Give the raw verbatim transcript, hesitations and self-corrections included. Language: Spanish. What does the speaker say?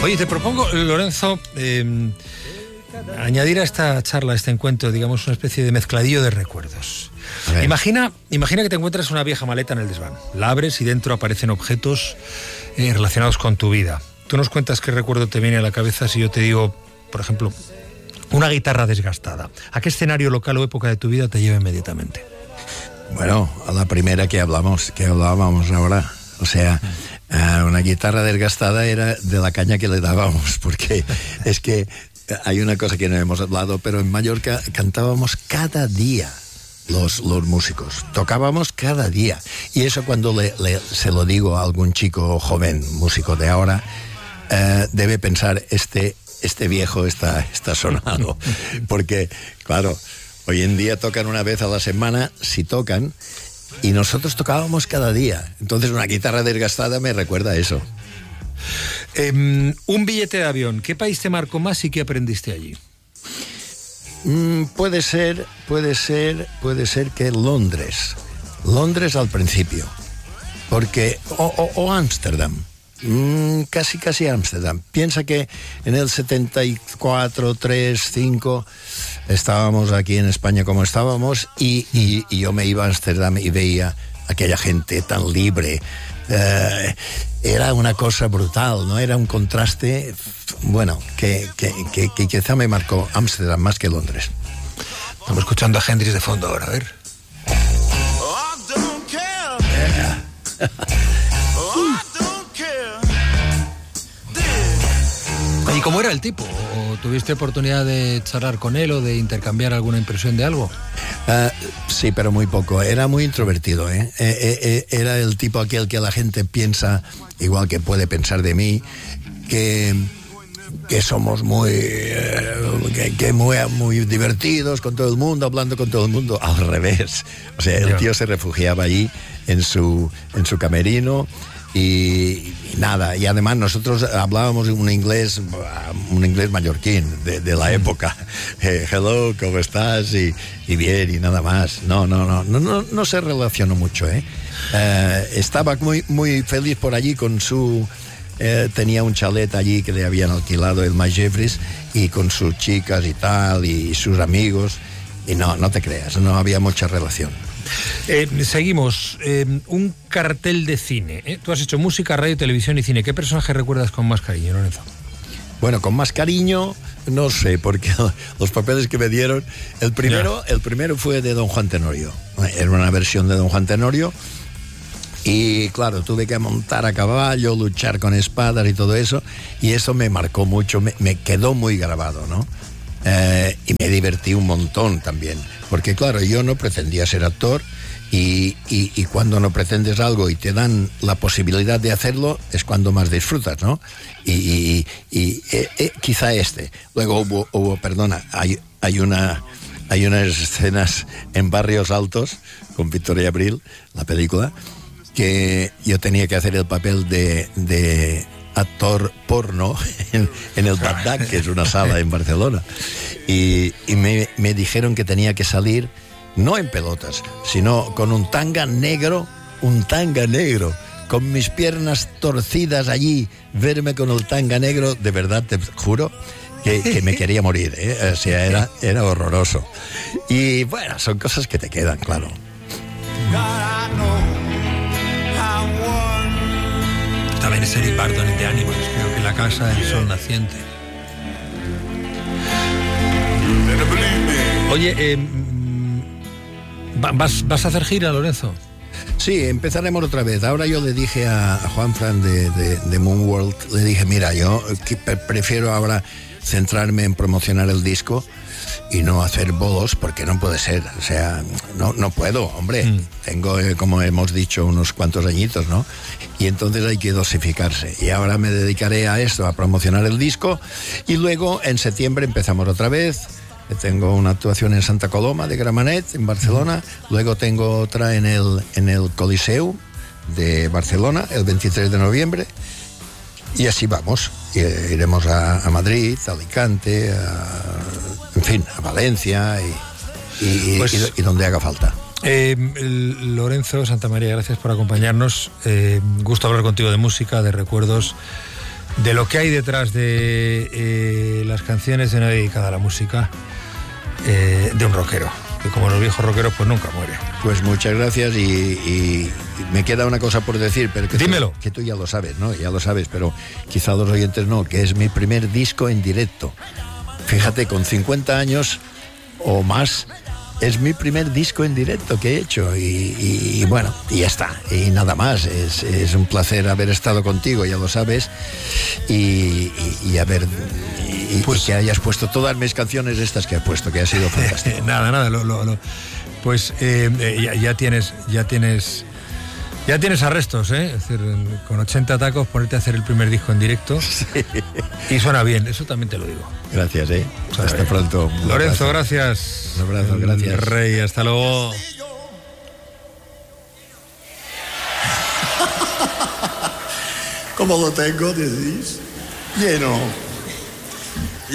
Oye, te propongo, Lorenzo, eh, añadir a esta charla, a este encuentro, digamos, una especie de mezcladillo de recuerdos. Imagina, imagina que te encuentras una vieja maleta en el desván. La abres y dentro aparecen objetos eh, relacionados con tu vida. Tú nos cuentas qué recuerdo te viene a la cabeza si yo te digo, por ejemplo, una guitarra desgastada. ¿A qué escenario local o época de tu vida te lleva inmediatamente? Bueno, a la primera que hablamos, que hablábamos ahora. O sea, uh, una guitarra desgastada era de la caña que le dábamos, porque es que hay una cosa que no hemos hablado, pero en Mallorca cantábamos cada día los, los músicos, tocábamos cada día. Y eso cuando le, le, se lo digo a algún chico joven, músico de ahora, uh, debe pensar, este, este viejo está, está sonado, porque, claro, hoy en día tocan una vez a la semana, si tocan, y nosotros tocábamos cada día. Entonces una guitarra desgastada me recuerda a eso. Eh, un billete de avión, ¿qué país te marcó más y qué aprendiste allí? Mm, puede ser, puede ser, puede ser que Londres. Londres al principio. Porque, o Ámsterdam. Mm, casi, casi Ámsterdam. Piensa que en el setenta y cuatro, tres, cinco... estábamos aquí en España como estábamos y, y, y yo me iba a Ámsterdam y veía aquella gente tan libre. Eh, era una cosa brutal, ¿no? Era un contraste, bueno, que, que, que, que quizá me marcó Ámsterdam más que Londres. Estamos escuchando a Hendrix de fondo ahora, a ver. ¿Y cómo era el tipo? ¿O tuviste oportunidad de charlar con él o de intercambiar alguna impresión de algo? Uh, sí, pero muy poco. Era muy introvertido, ¿eh? Eh, eh, eh, era el tipo aquel que la gente piensa, igual que puede pensar de mí, que, que somos muy, eh, que, que muy, muy divertidos con todo el mundo, hablando con todo el mundo. Al revés. O sea, el tío se refugiaba allí en su, en su camerino. Y, y nada, y además nosotros hablábamos un inglés, un inglés mallorquín de, de la época. Eh, hello, ¿cómo estás? Y, y bien, y nada más. No, no, no, no, no, no se relacionó mucho, ¿eh? Eh, estaba muy, muy feliz por allí con su... Eh, tenía un chalet allí que le habían alquilado el Mike Jeffries y con sus chicas y tal, y sus amigos. Y no, no te creas, no había mucha relación. Eh, seguimos. Eh, un cartel de cine. ¿eh? Tú has hecho música, radio, televisión y cine. ¿Qué personaje recuerdas con más cariño, Lorenzo? Bueno, con más cariño, no sé, porque los papeles que me dieron... El primero, el primero fue de Don Juan Tenorio. Era una versión de Don Juan Tenorio. Y claro, tuve que montar a caballo, luchar con espadas y todo eso. Y eso me marcó mucho, me, me quedó muy grabado, ¿no? Eh, y me divertí un montón también, porque claro, yo no pretendía ser actor y, y, y cuando no pretendes algo y te dan la posibilidad de hacerlo es cuando más disfrutas, ¿no? Y, y, y eh, eh, quizá este. Luego hubo, hubo perdona, hay, hay una hay unas escenas en Barrios Altos con Victoria Abril, la película, que yo tenía que hacer el papel de, de actor porno en, en el Bagdad, que es una sala en Barcelona, y, y me, me dijeron que tenía que salir no en pelotas, sino con un tanga negro, un tanga negro, con mis piernas torcidas allí, verme con el tanga negro, de verdad te juro que, que me quería morir, ¿eh? O sea, era, era horroroso. Y bueno, son cosas que te quedan, claro. También es Eric Burdon de Animals, creo que La casa del sol naciente. Oye, eh, ¿vas, ¿vas a hacer gira, Lorenzo? Sí, empezaremos otra vez. Ahora yo le dije a, a Juan Fran de, de, de Moonworld, le dije, mira, yo que prefiero ahora centrarme en promocionar el disco y no hacer bolos, porque no puede ser, o sea, no, no puedo, hombre, mm. tengo, eh, como hemos dicho, unos cuantos añitos, ¿no? Y entonces hay que dosificarse, y ahora me dedicaré a esto, a promocionar el disco, y luego en septiembre empezamos otra vez. Tengo una actuación en Santa Coloma de Gramenet, en Barcelona, mm. luego tengo otra en el, en el Coliseu de Barcelona, el veintitrés de noviembre, y así vamos. Iremos a, a Madrid, a Alicante, a, en fin, a Valencia y, y, pues, y, y donde haga falta. Eh, Lorenzo Santamaría, gracias por acompañarnos. Eh, gusto hablar contigo de música, de recuerdos. de lo que hay detrás de eh, las canciones de una dedicada a la música eh, de un rockero, que como los viejos rockeros pues nunca muere. Pues muchas gracias y, y me queda una cosa por decir, pero que dímelo. Tú, que tú ya lo sabes, ¿no? Ya lo sabes, pero quizá los oyentes no, que es mi primer disco en directo. Fíjate, con cincuenta años o más, es mi primer disco en directo que he hecho y, y, y bueno, y ya está, y nada más. Es, es un placer haber estado contigo, ya lo sabes, y, y, y haber y, pues, y que hayas puesto todas mis canciones estas que has puesto, que ha sido fantástico. nada, nada, lo, lo, lo, pues eh, eh, ya, ya tienes, ya tienes, ya tienes arrestos, ¿eh? Es decir, con ochenta tacos ponerte a hacer el primer disco en directo sí. Y suena bien, eso también te lo digo. Gracias, ¿eh? Hasta bien. Pronto. Lorenzo, gracias. Un abrazo, gracias. Rey, hasta luego. ¿Cómo lo tengo, decís? Lleno.